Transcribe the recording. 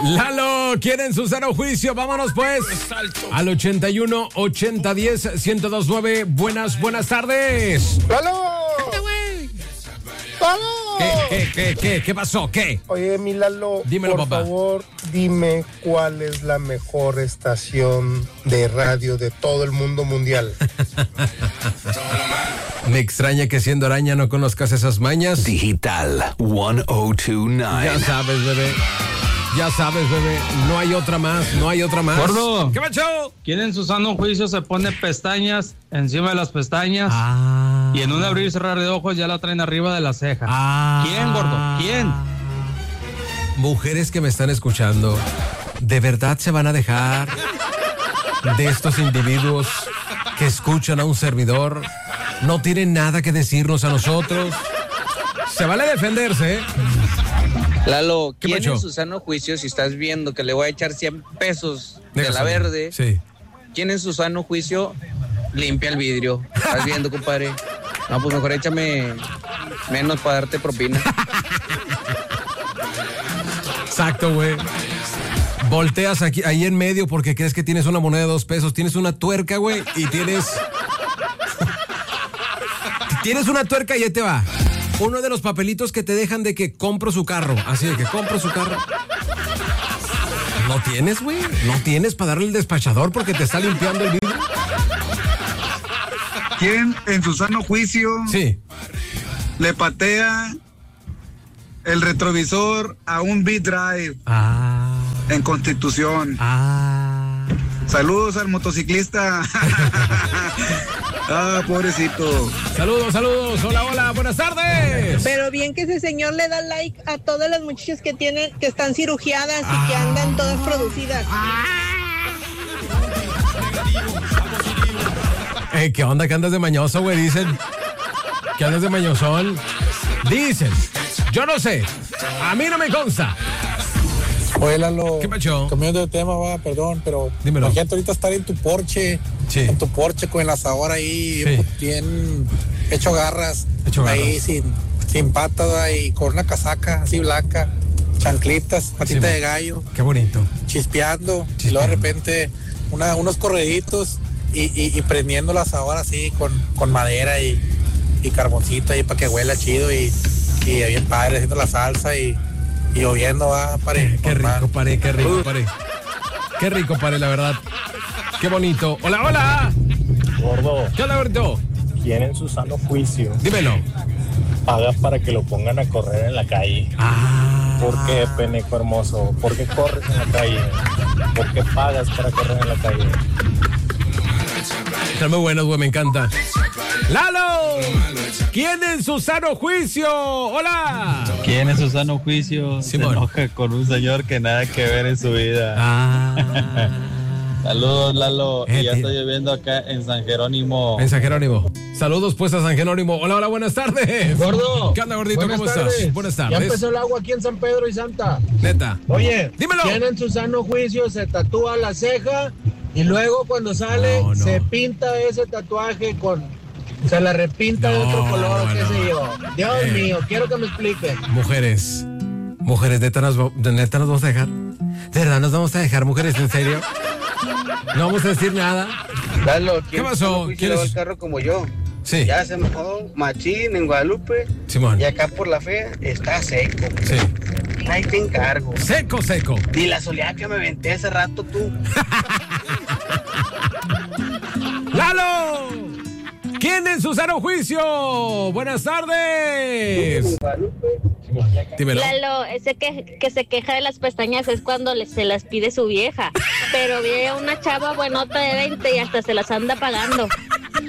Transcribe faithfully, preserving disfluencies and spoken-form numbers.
Lalo, ¿quieren su sano juicio? Vámonos pues al ochenta y uno, ochenta, diez, ciento dos nueve. Buenas, buenas tardes. ¡Lalo! ¡Lalo! ¿Qué, qué, qué, qué, qué pasó? ¿Qué? Oye, mi Lalo, dímelo, por papá. favor, dime cuál es la mejor estación de radio de todo el mundo mundial. Me extraña que siendo araña no conozcas esas mañas. Digital ciento dos nueve. Ya sabes, bebé. Ya sabes, bebé. No hay otra más, no hay otra más. Gordo. ¿Qué macho? ¿Quién en su sano juicio se pone pestañas encima de las pestañas? Ah. Y en un abrir y cerrar de ojos ya la traen arriba de la ceja. Ah. ¿Quién, gordo? ¿Quién? Mujeres que me están escuchando, ¿de verdad se van a dejar de estos individuos que escuchan a un servidor? No tienen nada que decirnos a nosotros. Se vale defenderse, ¿eh? Lalo, ¿Qué ¿quién pacho? en su sano juicio, si estás viendo que le voy a echar cien pesos de la Déjaselo. verde, Sí. ¿quién en su sano juicio limpia el vidrio? ¿Estás viendo, compadre? No, pues mejor échame menos para darte propina. Exacto, güey. Volteas aquí, ahí en medio porque crees que tienes una moneda de dos pesos. Tienes una tuerca, güey, y tienes... tienes una tuerca y ahí te va. Uno de los papelitos que te dejan de que compro su carro. Así de que compro su carro. No tienes, güey. No tienes para darle el despachador porque te está limpiando el vidrio. ¿Quién en su sano juicio Sí. le patea el retrovisor a un B-Drive Ah. en Constitución? Ah. Saludos al motociclista. Ah, pobrecito. Saludos, saludos. Hola, hola. Buenas tardes. Pero bien que ese señor le da like a todas las muchachas que tienen, que están cirugiadas y que andan todas producidas. Eh, ¿qué onda? ¿Que andas de mañoso, güey? Dicen. ¿Que andas de mañosón? Dicen. Yo no sé. A mí no me consta. Oye, Lalo, ¿Qué pacho? cambiando de tema, va, perdón, pero Dímelo. imagínate ahorita estar en tu Porsche, Sí. en tu Porsche con el asador ahí, Sí. bien hecho garras, Hecho ahí garras. sin, sin patas, va, y con una casaca así blanca, chanclitas, patita Sí, de gallo, Qué bonito. chispeando, y Chispeando. luego de repente una, unos correditos y, y, y prendiendo el asador así con, con madera y, y carboncito ahí para que huela chido y, y bien padre, haciendo la salsa y, y lloviendo, va, pare. Qué rico, normal. pare, qué rico, pare. Qué rico, pare, la verdad. Qué bonito. Hola, hola. Gordo, ¿Qué onda, gordito? ¿quién en su sano juicio Dímelo. paga para que lo pongan a correr en la calle? Ah. ¿Por qué, peneco hermoso? ¿Por qué corres en la calle? ¿Por qué pagas para correr en la calle? Están muy buenos, güey, me encanta. ¡Lalo! ¿Quién en su sano juicio? ¡Hola! ¿Quién en su sano juicio Simón. se enoja con un señor que nada que ver en su vida? Ah. Saludos, Lalo. Eh, y ya tío. está lloviendo acá en San Jerónimo. En San Jerónimo. Saludos pues a San Jerónimo. Hola, hola, buenas tardes. Gordo. ¿Qué onda, gordito? Buenas ¿Cómo tardes. estás? Buenas tardes. Ya empezó el agua aquí en San Pedro y Santa. Neta. Oye, Dímelo. ¿quién en su sano juicio se tatúa la ceja y luego cuando sale No, no. se pinta ese tatuaje con... Se la repinta de No, otro color o qué no. sé yo? Dios Eh. mío, quiero que me expliquen. Mujeres. Mujeres, neta nos, va- de neta nos vamos a dejar. De verdad nos vamos a dejar, mujeres, en serio. No vamos a decir nada. Lalo, ¿Qué pasó? ¿Quién ¿Quieres- el carro como yo? Sí. Ya se mojó machín en Guadalupe Simón. y acá por la fe está seco. Sí. Ahí te encargo. Seco, seco. Y la soleada que me aventé hace rato tú. ¡Lalo! ¿Quién en su sano juicio? Buenas tardes. Dímelo. Lalo, ese que, que se queja de las pestañas es cuando le- se las pide su vieja, pero ve a una chava buenota de veinte y hasta se las anda pagando.